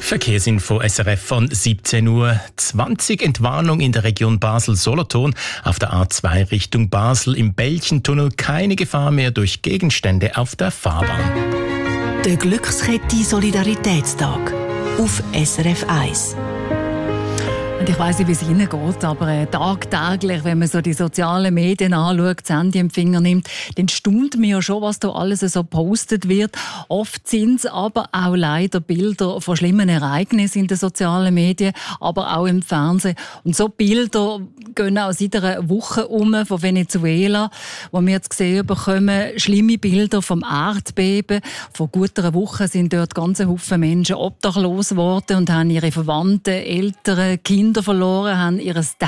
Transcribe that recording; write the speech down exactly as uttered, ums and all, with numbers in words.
Verkehrsinfo S R F von siebzehn Uhr zwanzig. Entwarnung in der Region Basel-Solothurn. Auf der A zwei Richtung Basel im Belchentunnel keine Gefahr mehr durch Gegenstände auf der Fahrbahn. Der Glückskette Solidaritätstag auf S R F eins. Und ich weiss nicht, wie es Ihnen geht, aber äh, tagtäglich, wenn man so die sozialen Medien anschaut, das Handy im Finger nimmt, dann staunt man ja schon, was da alles so gepostet wird. Oft sind es aber auch leider Bilder von schlimmen Ereignissen in den sozialen Medien, aber auch im Fernsehen. Und so Bilder gehen auch seit einer Woche um von Venezuela, wo wir jetzt gesehen bekommen, schlimme Bilder vom Erdbeben. Vor gut einer Woche sind dort ganze Haufen Menschen obdachlos geworden und haben ihre Verwandten, Eltern, Kinder verloren, haben ihr